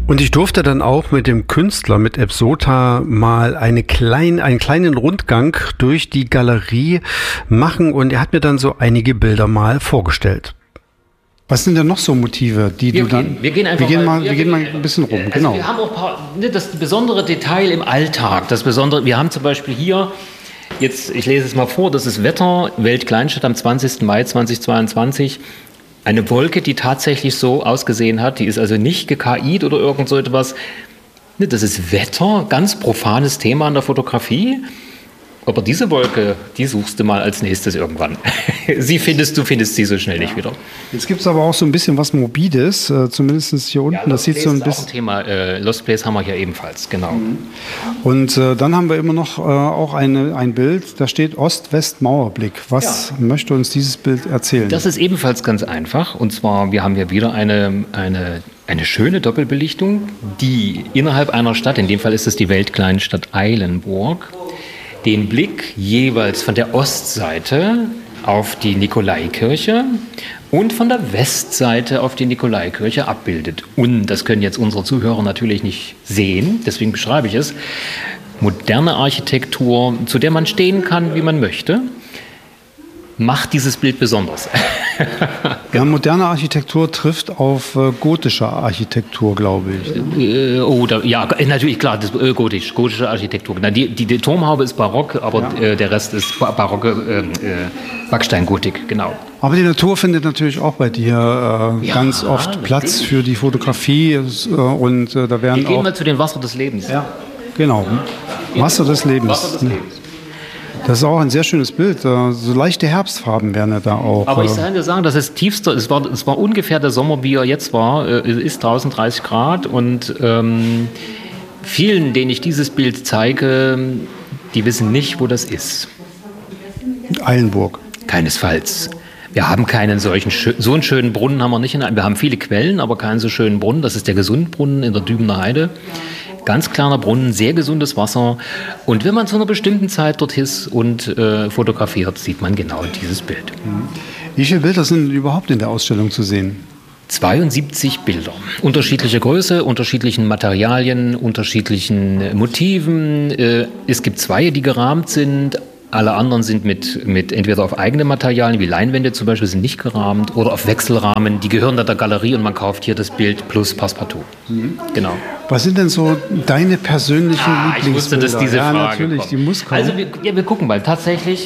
Und ich durfte dann auch mit dem Künstler, mit Epsota, mal einen kleinen Rundgang durch die Galerie machen und er hat mir dann so einige Bilder mal vorgestellt. Was sind denn noch so Motive, die wir gehen mal ein bisschen rum. Also genau. Wir haben auch ein paar, das besondere Detail im Alltag. Wir haben zum Beispiel hier, jetzt, ich lese es mal vor, das ist Wetter, Weltkleinstadt am 20. Mai 2022. Eine Wolke, die tatsächlich so ausgesehen hat, die ist also nicht geKI't oder irgend so etwas. Das ist Wetter, ganz profanes Thema in der Fotografie. Aber diese Wolke, die suchst du mal als nächstes irgendwann. Du findest sie so schnell nicht wieder. Jetzt gibt es aber auch so ein bisschen was Morbides, zumindest hier unten. Ja, das sieht so ein bisschen. Auch ein Thema. Lost Place haben wir ja ebenfalls, genau. Und dann haben wir immer noch auch ein Bild, da steht Ost-West-Mauerblick. Was möchte uns dieses Bild erzählen? Das ist ebenfalls ganz einfach. Und zwar, wir haben ja wieder eine schöne Doppelbelichtung, die innerhalb einer Stadt, in dem Fall ist es die Weltkleinstadt Eilenburg, den Blick jeweils von der Ostseite auf die Nikolaikirche und von der Westseite auf die Nikolaikirche abbildet. Und das können jetzt unsere Zuhörer natürlich nicht sehen, deswegen beschreibe ich es. Moderne Architektur, zu der man stehen kann, wie man möchte, macht dieses Bild besonders. Ja, moderne Architektur trifft auf gotische Architektur, glaube ich. Natürlich, klar, gotische Architektur. Die Turmhaube ist barock, aber der Rest ist barocke Backsteingotik, genau. Aber die Natur findet natürlich auch bei dir ganz oft Platz für die Fotografie und da werden Wir gehen mal zu den Wasser des Lebens. Ja, genau. Wasser des Lebens. Das ist auch ein sehr schönes Bild. So leichte Herbstfarben werden da auch. Aber ich kann dir sagen, das ist tiefster. Es war ungefähr der Sommer, wie er jetzt war. Es ist draußen 30 Grad und vielen, denen ich dieses Bild zeige, die wissen nicht, wo das ist. Eilenburg. Keinesfalls. Wir haben keinen so einen schönen Brunnen haben wir nicht. Wir haben viele Quellen, aber keinen so schönen Brunnen. Das ist der Gesundbrunnen in der Dübener Heide. Ganz kleiner Brunnen, sehr gesundes Wasser. Und wenn man zu einer bestimmten Zeit dort ist und fotografiert, sieht man genau dieses Bild. Wie viele Bilder sind überhaupt in der Ausstellung zu sehen? 72 Bilder. Unterschiedliche Größe, unterschiedlichen Materialien, unterschiedlichen Motiven. Es gibt 2, die gerahmt sind. Alle anderen sind mit entweder auf eigene Materialien, wie Leinwände zum Beispiel, sind nicht gerahmt, oder auf Wechselrahmen. Die gehören dann der Galerie und man kauft hier das Bild plus Passepartout. Genau. Was sind denn so deine persönlichen Lieblingsbilder? Ich wusste, dass diese Frage natürlich, kommt. Die muss kommen. Also wir gucken mal. Tatsächlich,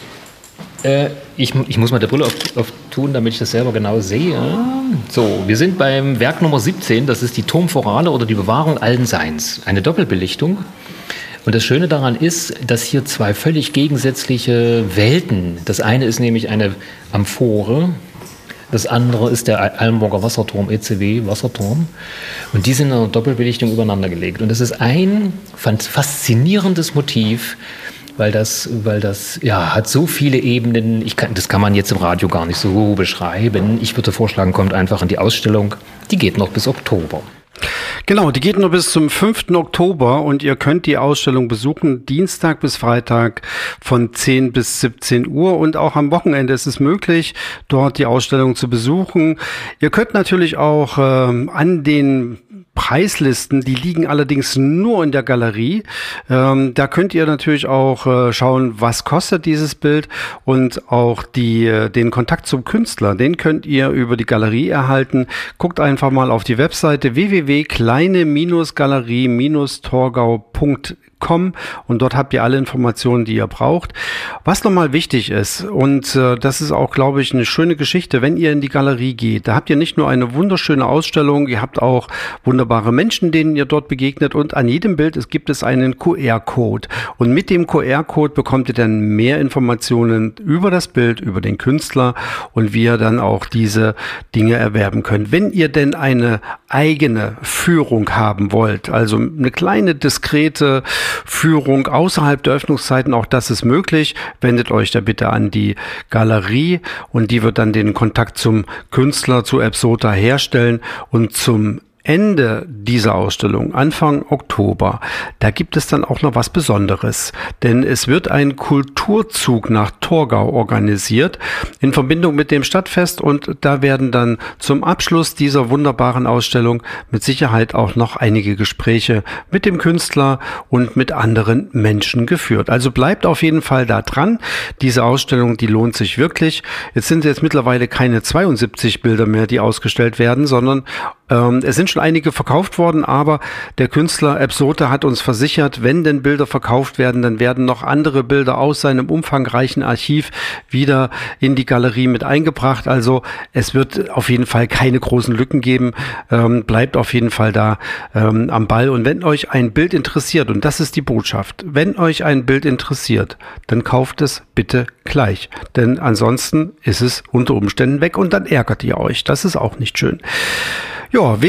ich muss mal die Brille auf tun, damit ich das selber genau sehe. So, wir sind beim Werk Nummer 17. Das ist die Turmforale oder die Bewahrung allen Seins. Eine Doppelbelichtung. Und das Schöne daran ist, dass hier 2 völlig gegensätzliche Welten, das eine ist nämlich eine Amphore, das andere ist der Eilenburger Wasserturm, ECW Wasserturm, und die sind in einer Doppelbelichtung übereinander gelegt. Und das ist ein faszinierendes Motiv, weil das hat so viele Ebenen, das kann man jetzt im Radio gar nicht so beschreiben. Ich würde vorschlagen, kommt einfach in die Ausstellung, die geht noch bis Oktober. Genau, die geht nur bis zum 5. Oktober und ihr könnt die Ausstellung besuchen, Dienstag bis Freitag von 10 bis 17 Uhr und auch am Wochenende ist es möglich, dort die Ausstellung zu besuchen. Ihr könnt natürlich auch an den Preislisten, die liegen allerdings nur in der Galerie. Da könnt ihr natürlich auch schauen, was kostet dieses Bild und auch den Kontakt zum Künstler, den könnt ihr über die Galerie erhalten. Guckt einfach mal auf die Webseite www.kleine-galerie-torgau.com und dort habt ihr alle Informationen, die ihr braucht. Was nochmal wichtig ist, und das ist auch, glaube ich, eine schöne Geschichte, wenn ihr in die Galerie geht, da habt ihr nicht nur eine wunderschöne Ausstellung, ihr habt auch wunderbare Menschen, denen ihr dort begegnet und an jedem Bild gibt es einen QR-Code und mit dem QR-Code bekommt ihr dann mehr Informationen über das Bild, über den Künstler und wie ihr dann auch diese Dinge erwerben könnt. Wenn ihr denn eine eigene Führung haben wollt, also eine kleine, diskrete Führung außerhalb der Öffnungszeiten, auch das ist möglich. Wendet euch da bitte an die Galerie und die wird dann den Kontakt zum Künstler, zu Epsota herstellen und zum Ende dieser Ausstellung, Anfang Oktober, da gibt es dann auch noch was Besonderes. Denn es wird ein Kulturzug nach Torgau organisiert in Verbindung mit dem Stadtfest und da werden dann zum Abschluss dieser wunderbaren Ausstellung mit Sicherheit auch noch einige Gespräche mit dem Künstler und mit anderen Menschen geführt. Also bleibt auf jeden Fall da dran. Diese Ausstellung, die lohnt sich wirklich. Jetzt sind jetzt mittlerweile keine 72 Bilder mehr, die ausgestellt werden, sondern es sind schon einige verkauft worden, aber der Künstler Ebsote hat uns versichert, wenn denn Bilder verkauft werden, dann werden noch andere Bilder aus seinem umfangreichen Archiv wieder in die Galerie mit eingebracht. Also es wird auf jeden Fall keine großen Lücken geben. Bleibt auf jeden Fall da am Ball. Und wenn euch ein Bild interessiert, und das ist die Botschaft, wenn euch ein Bild interessiert, dann kauft es bitte gleich. Denn ansonsten ist es unter Umständen weg und dann ärgert ihr euch. Das ist auch nicht schön. Ja,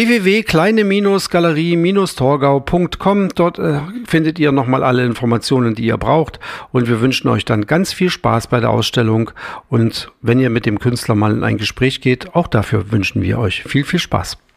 www.kleine-galerie-torgau.com. Dort findet ihr nochmal alle Informationen, die ihr braucht. Und wir wünschen euch dann ganz viel Spaß bei der Ausstellung. Und wenn ihr mit dem Künstler mal in ein Gespräch geht, auch dafür wünschen wir euch viel, viel Spaß.